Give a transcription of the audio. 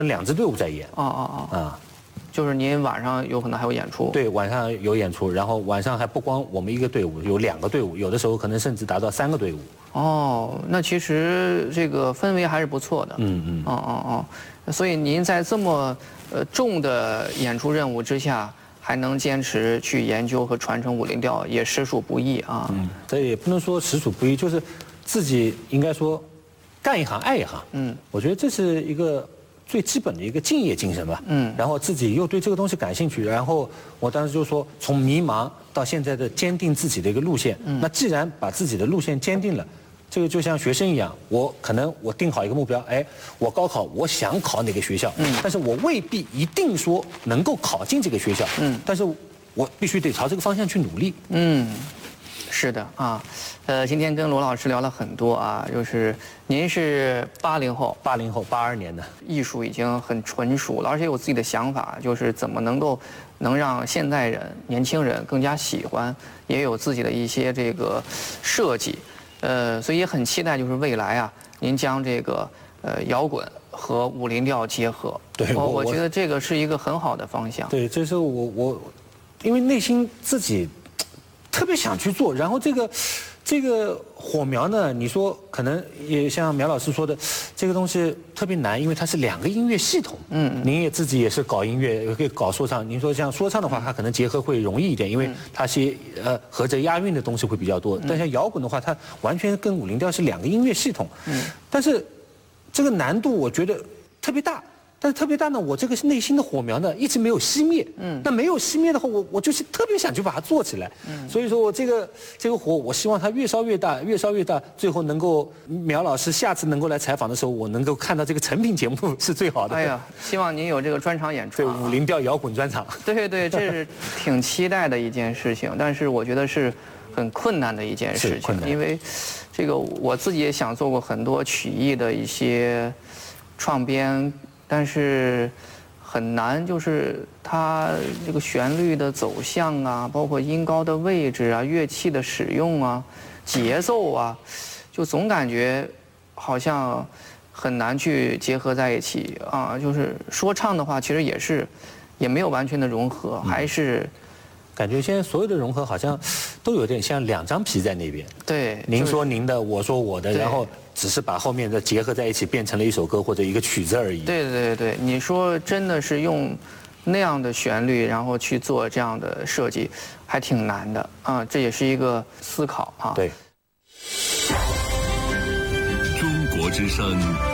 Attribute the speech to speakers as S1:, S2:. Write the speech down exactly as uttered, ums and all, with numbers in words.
S1: 两支队伍在演。
S2: 哦哦
S1: 哦。啊。
S2: 就是您晚上有可能还有演出？
S1: 对，晚上有演出，然后晚上还不光我们一个队伍，有两个队伍，有的时候可能甚至达到三个队伍。
S2: 哦，那其实这个氛围还是不错的。
S1: 嗯嗯。
S2: 哦哦哦，所以您在这么呃重的演出任务之下，还能坚持去研究和传承武林调，也实属不易啊。
S1: 嗯，这也不能说实属不易，就是自己应该说干一行爱一行。嗯，我觉得这是一个最基本的一个敬业精神吧。嗯，然后自己又对这个东西感兴趣，然后我当时就说，从迷茫到现在的坚定自己的一个路线。嗯，那既然把自己的路线坚定了，这个就像学生一样，我可能我定好一个目标，哎，我高考我想考哪个学校，嗯，但是我未必一定说能够考进这个学校，嗯，但是我必须得朝这个方向去努力。
S2: 嗯。是的啊，呃，今天跟罗老师聊了很多啊，就是您是八零后，
S1: 八零后，八二年的，
S2: 艺术已经很纯熟了，而且有自己的想法，就是怎么能够能让现代人、年轻人更加喜欢，也有自己的一些这个设计，呃，所以也很期待，就是未来啊，您将这个呃摇滚和武林调结合，
S1: 对，
S2: 我我觉得这个是一个很好的方向。
S1: 对，这是我我，因为内心自己特别想去做，然后这个这个火苗呢，你说可能也像苗老师说的，这个东西特别难，因为它是两个音乐系统。嗯，您也自己也是搞音乐，也可以搞说唱。您说像说唱的话，它可能结合会容易一点，因为它是呃合着押韵的东西会比较多。但像摇滚的话，它完全跟武林调是两个音乐系统。嗯，但是这个难度我觉得特别大。但是特别大呢，我这个内心的火苗呢一直没有熄灭。嗯，那没有熄灭的话，我我就是特别想去把它做起来。嗯，所以说我这个这个火，我希望它越烧越大，越烧越大，最后能够苗老师下次能够来采访的时候，我能够看到这个成品节目是最好的。
S2: 哎呀，希望您有这个专场演出。
S1: 对，武林调摇滚专场。
S2: 对对，这是挺期待的一件事情，但是我觉得是很困难的一件事情，因为这个我自己也想做过很多曲艺的一些创编。但是很难，就是它这个旋律的走向啊，包括音高的位置啊、乐器的使用啊、节奏啊，就总感觉好像很难去结合在一起啊。就是说唱的话，其实也是也没有完全的融合，还是
S1: 感觉现在所有的融合好像都有点像两张皮在那边。
S2: 对，
S1: 您说您的，我说我的，然后只是把后面的结合在一起，变成了一首歌或者一个曲子而已。
S2: 对对对，你说真的是用那样的旋律，然后去做这样的设计，还挺难的啊。这也是一个思考啊。
S1: 对。
S3: 中国之声